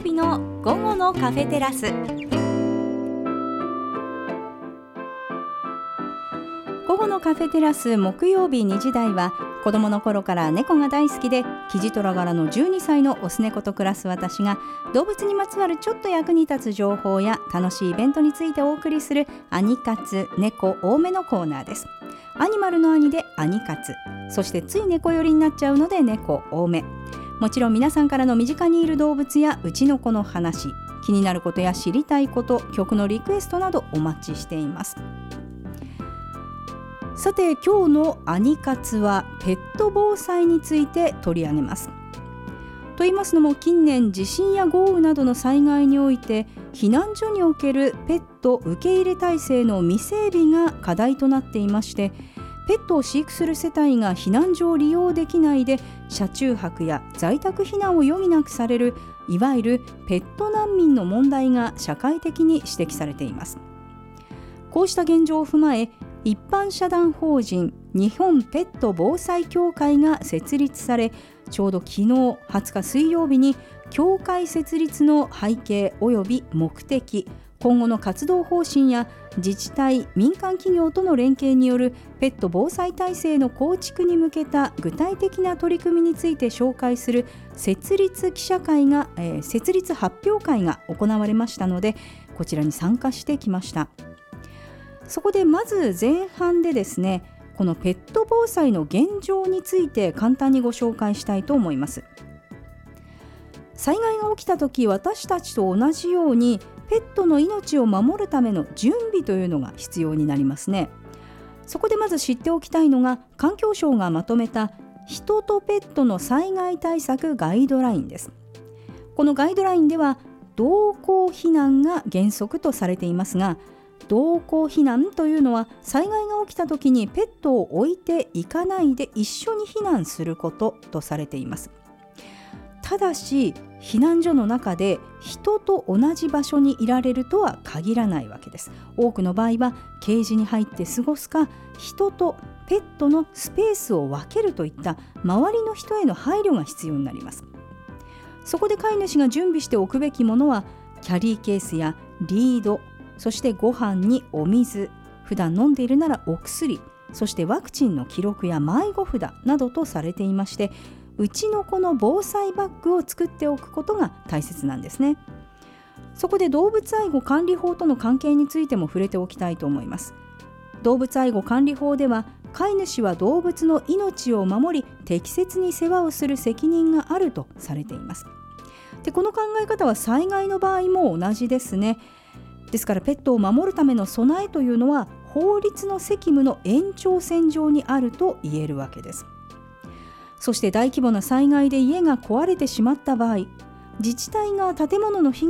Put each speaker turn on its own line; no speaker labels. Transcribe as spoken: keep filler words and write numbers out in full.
日の午後のカフェテラス。午後のカフェテラス木曜日にじ台は、子供の頃から猫が大好きでキジトラ柄のじゅうにさいのオス猫と暮らす私が、動物にまつわるちょっと役に立つ情報や楽しいイベントについてお送りするアニ活猫多めのコーナーです。アニマルのアニでアニ活、そしてつい猫寄りになっちゃうので猫多め。もちろん皆さんからの身近にいる動物やうちの子の話、気になることや知りたいこと、曲のリクエストなどお待ちしています。さて、今日のアニ活はペット防災について取り上げます。と言いますのも、近年地震や豪雨などの災害において避難所におけるペット受け入れ体制の未整備が課題となっていまして、ペットを飼育する世帯が避難所を利用できないで車中泊や在宅避難を余儀なくされる、いわゆるペット難民の問題が社会的に指摘されています。こうした現状を踏まえ、一般社団法人日本ペット防災協会が設立され、ちょうど昨日はつか水曜日に協会設立の背景及び目的、今後の活動方針や自治体・民間企業との連携によるペット防災体制の構築に向けた具体的な取り組みについて紹介する設立記者会が、えー、設立発表会が行われましたので、こちらに参加してきました。そこでまず前半でですね、このペット防災の現状について簡単にご紹介したいと思います。災害が起きたとき、私たちと同じようにペットの命を守るための準備というのが必要になりますね。そこでまず知っておきたいのが、環境省がまとめた人とペットの災害対策ガイドラインです。このガイドラインでは同行避難が原則とされていますが、同行避難というのは災害が起きた時にペットを置いていかないで一緒に避難することとされています。ただし、避難所の中で人と同じ場所にいられるとは限らないわけです。多くの場合はケージに入って過ごすか、人とペットのスペースを分けるといった周りの人への配慮が必要になります。そこで飼い主が準備しておくべきものは、キャリーケースやリード、そしてご飯にお水、普段飲んでいるならお薬、そしてワクチンの記録や迷子札などとされていまして、うちの子の防災バッグを作っておくことが大切なんですね。そこで動物愛護管理法との関係についても触れておきたいと思います。動物愛護管理法では、飼い主は動物の命を守り適切に世話をする責任があるとされています。で、この考え方は災害の場合も同じですね。ですからペットを守るための備えというのは法律の責務の延長線上にあると言えるわけです。そして大規模な災害で家が壊れてしまった場合、自治体が建物の被害